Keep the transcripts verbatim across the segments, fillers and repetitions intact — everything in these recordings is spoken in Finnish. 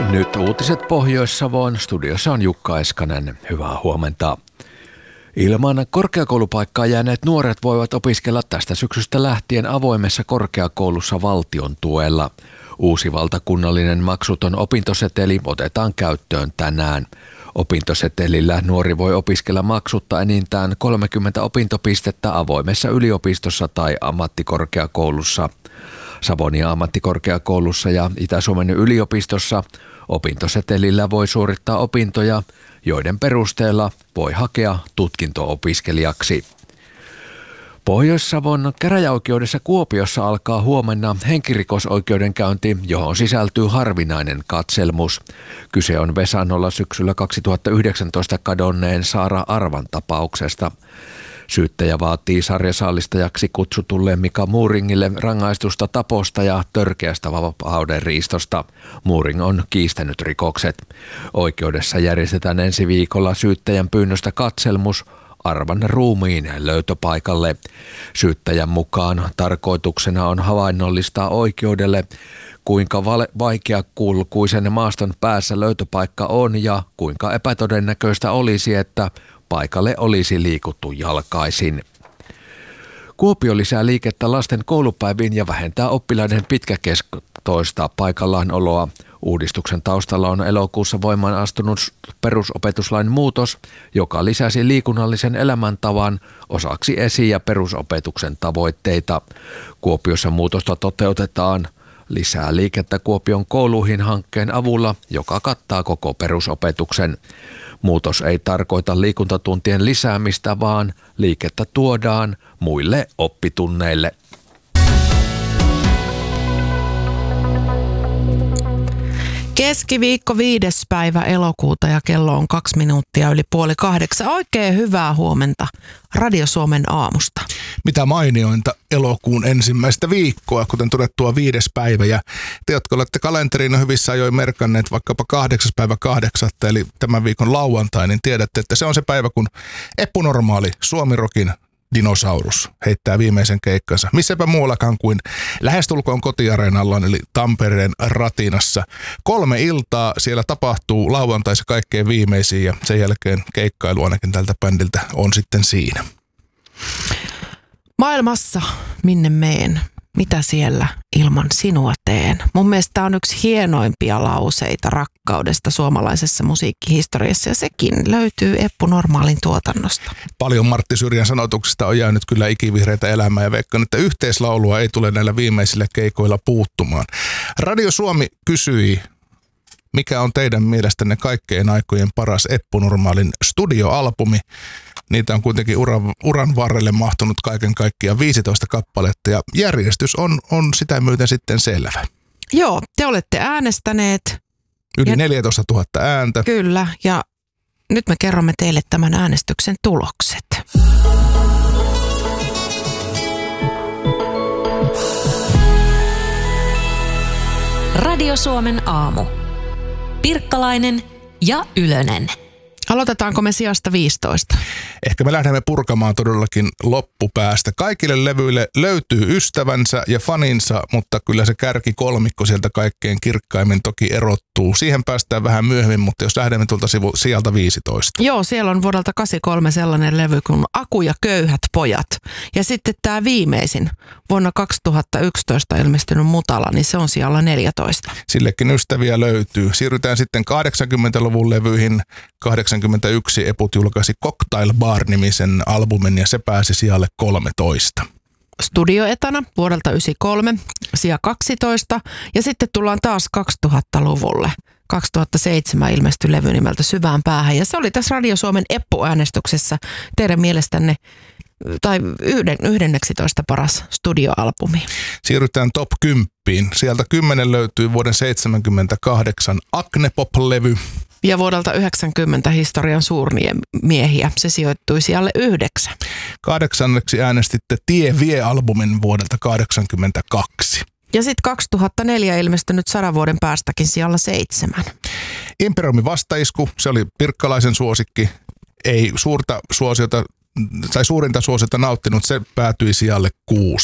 Nyt uutiset Pohjois-Savoon. Studiossa on Jukka Eskanen. Hyvää huomenta. Ilman korkeakoulupaikkaa jääneet nuoret voivat opiskella tästä syksystä lähtien avoimessa korkeakoulussa valtion tuella. Uusi valtakunnallinen maksuton opintoseteli otetaan käyttöön tänään. Opintosetelillä nuori voi opiskella maksutta enintään kolmekymmentä opintopistettä avoimessa yliopistossa tai ammattikorkeakoulussa. Savonia ammattikorkeakoulussa ja Itä-Suomen yliopistossa opintosetelillä voi suorittaa opintoja, joiden perusteella voi hakea tutkinto-opiskelijaksi. Pohjois-Savon käräjäoikeudessa Kuopiossa alkaa huomenna henkirikosoikeudenkäynti, johon sisältyy harvinainen katselmus. Kyse on Vesanolla syksyllä kaksituhattayhdeksäntoista kadonneen Saara Arvan tapauksesta. Syyttäjä vaatii sarjasaalistajaksi kutsutulle Mika Muuringille rangaistusta taposta ja törkeästä vapauden riistosta. Muuring on kiistänyt rikokset. Oikeudessa järjestetään ensi viikolla syyttäjän pyynnöstä katselmus Arvan ruumiin löytöpaikalle. Syyttäjän mukaan tarkoituksena on havainnollistaa oikeudelle, kuinka vaikeakulkuisen maaston päässä löytöpaikka on ja kuinka epätodennäköistä olisi, että paikalle olisi liikuttu jalkaisin. Kuopio lisää liikettä lasten koulupäiviin ja vähentää oppilaiden pitkäkestoista paikallaanoloa. Uudistuksen taustalla on elokuussa voimaan astunut perusopetuslain muutos, joka lisäsi liikunnallisen elämäntavan osaksi esi- ja perusopetuksen tavoitteita. Kuopiossa muutosta toteutetaan lisää liikettä Kuopion kouluihin -hankkeen avulla, joka kattaa koko perusopetuksen. Muutos ei tarkoita liikuntatuntien lisäämistä, vaan liikettä tuodaan muille oppitunneille. Keskiviikko viides päivä elokuuta ja kello on kaksi minuuttia yli puoli kahdeksan. Oikein hyvää huomenta Radio Suomen aamusta. Mitä mainiointa elokuun ensimmäistä viikkoa, kuten todettua viides päivä. Ja te, jotka olette kalenteriin hyvissä ajoin merkanneet vaikkapa kahdeksas päivä kahdeksatta, eli tämän viikon lauantai, niin tiedätte, että se on se päivä, kun epänormaali Suomi-rokin dinosaurus heittää viimeisen keikkansa. Missäpä muuallakaan kuin lähestulkoon kotiareenallaan, eli Tampereen Ratinassa. Kolme iltaa siellä tapahtuu lauantaissa kaikkein viimeisiin ja sen jälkeen keikkailu ainakin tältä bändiltä on sitten siinä. Maailmassa minne meen? Mitä siellä ilman sinua teen? Mun mielestä tämä on yksi hienoimpia lauseita rakkaudesta suomalaisessa musiikkihistoriassa ja sekin löytyy Eppu Normaalin tuotannosta. Paljon Martti Syrjän sanotuksista on jäänyt kyllä ikivihreitä elämää ja veikkaan, että yhteislaulua ei tule näillä viimeisillä keikoilla puuttumaan. Radio Suomi kysyi, mikä on teidän mielestänne kaikkein aikojen paras Eppu Normaalin studioalbumi? Niitä on kuitenkin uran, uran varrelle mahtunut kaiken kaikkiaan viisitoista kappaletta ja järjestys on, on sitä myöten sitten selvä. Joo, te olette äänestäneet. Yli ja, neljätoista tuhatta ääntä. Kyllä, ja nyt me kerromme teille tämän äänestyksen tulokset. Radio Suomen aamu. Pirkkalainen ja Ylönen. Aloitetaanko me sijasta viisitoista? Ehkä me lähdemme purkamaan todellakin loppupäästä. Kaikille levyille löytyy ystävänsä ja faninsa, mutta kyllä se kärkikolmikko sieltä kaikkein kirkkaimmin toki erottuu. Siihen päästään vähän myöhemmin, mutta jos lähdemme tuolta sivu, sieltä viisitoista. Joo, siellä on vuodelta kahdeksankymmentäkolme sellainen levy kuin Aku ja köyhät pojat. Ja sitten tämä viimeisin, vuonna kaksituhattayksitoista ilmestynyt Mutala, niin se on siellä neljätoista. Sillekin ystäviä löytyy. Siirrytään sitten kahdeksankymmentäluvun levyihin. kahdeksankymmentäyksi Eput julkaisi Cocktail Bar-nimisen albumin ja se pääsi sijalle kolmetoista. Studioetana vuodelta yhdeksänkymmentäkolme, sija kaksitoista ja sitten tullaan taas kaksituhattaluvulle. kaksituhattaseitsemän ilmestyi levy nimeltä Syvään päähän ja se oli tässä Radio Suomen Eppu-äänestyksessä teidän mielestänne tai yhden, yhdenneksitoista paras studioalbumi. Siirrytään top kymmenen. Sieltä kymmenen löytyy vuoden seitsemänkymmentäkahdeksan Acne Pop-levy. Ja vuodelta yhdeksänkymmentä historian suurnia miehiä. Se sijoittui sijalle yhdeksän. Kahdeksanneksi äänestitte Tie vie-albumin vuodelta kahdeksankymmentäkaksi. Ja sitten kaksituhattaneljä ilmestynyt sadan vuoden päästäkin sijalla seitsemän. Imperiumin vastaisku, se oli pirkkalaisen suosikki. Ei suurta suosiota, tai suurinta suosiota nauttinut, se päätyi sijalle kuusi.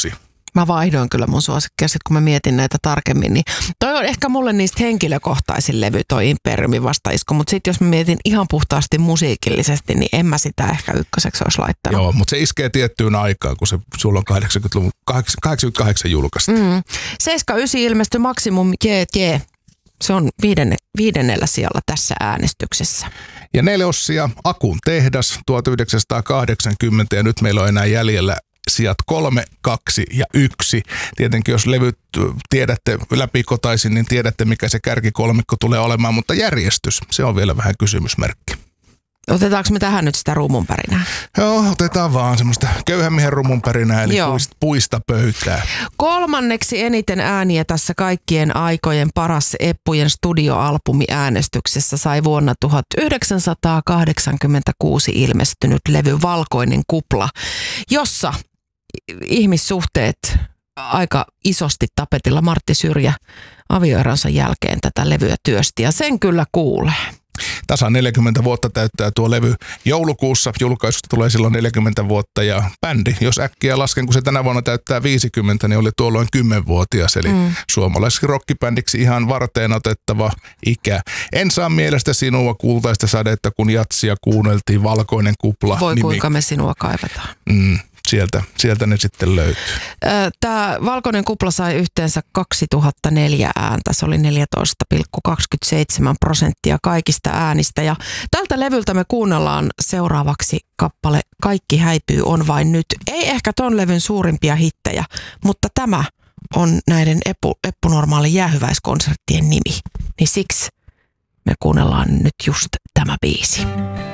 Mä vaihdoin kyllä mun suosikkia, sit kun mä mietin näitä tarkemmin. Niin toi on ehkä mulle niistä henkilökohtaisin levy, toi Imperiumin vastaisko. Mutta sitten jos mä mietin ihan puhtaasti musiikillisesti, niin en mä sitä ehkä ykköseksi olisi laittanut. Joo, mutta se iskee tiettyyn aikaan, kun se sulla on kahdeksankymmentäluvun, kahdeksankymmentäkahdeksan julkaista. Mm. seitsemänkymmentäyhdeksän ilmestyi Maximum J J. Se on viidenne, viidennellä sijalla tässä äänestyksessä. Ja nelossia Akun tehdas tuhatyhdeksänsataakahdeksankymmentä ja nyt meillä on enää jäljellä sijat kolme, kaksi ja yksi. Tietenkin jos levyt tiedätte läpikotaisin, niin tiedätte mikä se kärkikolmikko tulee olemaan, mutta järjestys, se on vielä vähän kysymysmerkki. Otetaanko me tähän nyt sitä rumunpärinää? Joo, otetaan vaan semmoista köyhän miehen rumunpärinää, eli puista, puista pöytää. Kolmanneksi eniten ääniä tässä kaikkien aikojen paras Eppujen studioalbumi äänestyksessä sai vuonna tuhatyhdeksänsataakahdeksankymmentäkuusi ilmestynyt levy Valkoinen kupla, jossa ihmissuhteet aika isosti tapetilla. Martti Syrjä avioeronsa jälkeen tätä levyä työsti ja sen kyllä kuulee. Tasan neljäkymmentä vuotta täyttää tuo levy joulukuussa. Julkaisusta tulee silloin neljäkymmentä vuotta ja bändi, jos äkkiä lasken, kun se tänä vuonna täyttää viisikymmentä, niin oli tuolloin kymmenvuotias. Eli mm. suomalaiseksi rockibändiksi ihan varteen otettava ikä. En saa mielestä sinua kultaista sadetta, kun jatsia kuunneltiin Valkoinen kupla. Voi nimi. kuinka me sinua kaivetaan. Mm. Sieltä, sieltä ne sitten löytyy. Tämä Valkoinen kupla sai yhteensä kaksituhattaneljä ääntä. Se oli neljätoista pilkku kaksikymmentäseitsemän prosenttia kaikista äänistä. Ja tältä levyltä me kuunnellaan seuraavaksi kappale Kaikki häipyy on vain nyt. Ei ehkä ton levyn suurimpia hittejä, mutta tämä on näiden Eppu, Eppu Normaalin jäähyväiskonserttien nimi. Niin siksi me kuunnellaan nyt just tämä biisi.